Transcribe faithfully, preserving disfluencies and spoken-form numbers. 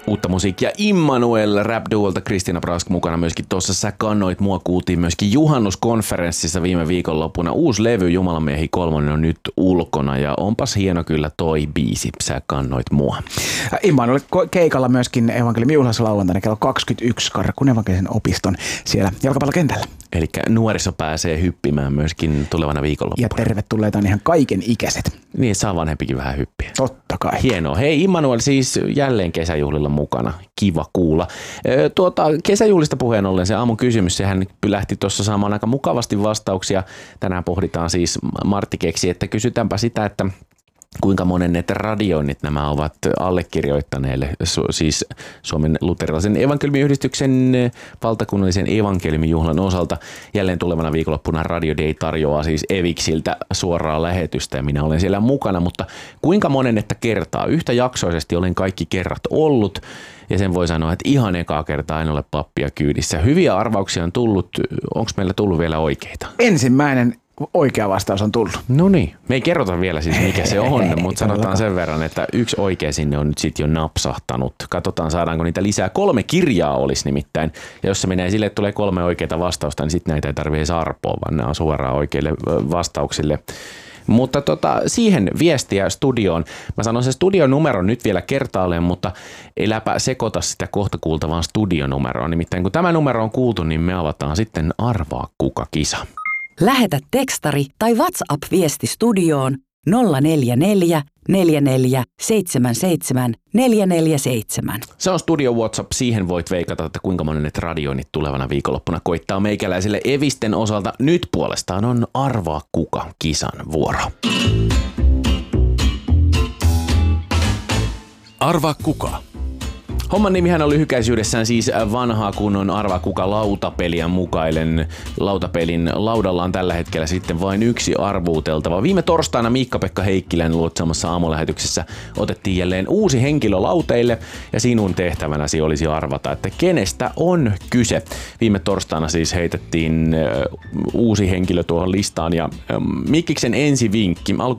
Uutta musiikkia Immanuel rap-duolta Kristiina Brask mukana myöskin tuossa Sä kannoit mua kuultiin myöskin juhannuskonferenssissa viime viikonloppuna. Uusi levy Jumalanmiehi kolmonen on nyt ulkona ja onpas hieno kyllä toi biisi Sä kannoit mua. Immanuel keikalla myöskin evankeliumin juhlassa lauantaina kello kaksikymmentäyksi Karkkun evankelisen opiston siellä jalkapallokentällä. Eli nuoriso pääsee hyppimään myöskin tulevana viikonloppuna. Ja tervetulleita on ihan kaiken ikäiset. Niin, saa vanhempikin vähän hyppiä. Totta kai. Hienoa. Hei, Immanuel siis jälleen kesäjuhlilla mukana. Kiva kuulla. Tuota, kesäjuhlista puheen ollen se aamun kysymys, sehän lähti tuossa saamaan aika mukavasti vastauksia. Tänään pohditaan siis, Martti keksi, että kysytäänpä sitä, että kuinka monen näitä radioinnit nämä ovat allekirjoittaneille, siis Suomen luterilaisen evankeliumiyhdistyksen valtakunnallisen evankeliumijuhlan osalta. Jälleen tulevana viikonloppuna Radio Day tarjoaa siis Eviksiltä suoraa lähetystä ja minä olen siellä mukana, mutta kuinka monen että kertaa? Yhtä jaksoisesti olen kaikki kerrat ollut ja sen voi sanoa, että ihan ekaa kertaa en ole pappia kyydissä. Hyviä arvauksia on tullut, onko meillä tullut vielä oikeita? Ensimmäinen oikea vastaus on tullut. No niin, me ei kerrota vielä siis mikä se on, mutta sanotaan sen verran, että yksi oikea sinne on nyt sitten jo napsahtanut. Katsotaan saadaanko niitä lisää. Kolme kirjaa olisi nimittäin, ja jos se menee sille, että tulee kolme oikeaa vastausta, niin sitten näitä ei tarvitse arpoa, vaan nämä on suoraan oikeille vastauksille. Mutta tota, siihen viestiä studioon. Mä sanon sen studionumeron nyt vielä kertaalleen, mutta eläpä sekoita sitä kohta kuultavaan studionumeroa. Nimittäin kun tämä numero on kuultu, niin me avataan sitten Arvaa kuka -kisa. Lähetä tekstari tai WhatsApp-viesti studioon nolla neljä neljä, neljä neljä, seitsemän seitsemän, neljä neljä seitsemän. Se on Studio WhatsApp. Siihen voit veikata, että kuinka monen radioinnit tulevana viikonloppuna koittaa meikäläiselle Evisten osalta. Nyt puolestaan on Arvaa kuka -kisan vuoro. Arvaa kuka. Homman nimihän on lyhykäisyydessään siis vanhaa kunnon Arvaa kuka -lautapeliä mukailen. Lautapelin laudalla on tällä hetkellä sitten vain yksi arvuuteltava. Viime torstaina Miikka-Pekka Heikkilän luotsaamassa aamulähetyksessä otettiin jälleen uusi henkilö lauteille ja sinun tehtävänäsi olisi arvata, että kenestä on kyse. Viime torstaina siis heitettiin uusi henkilö tuohon listaan ja Mikkiksen ensivinkki.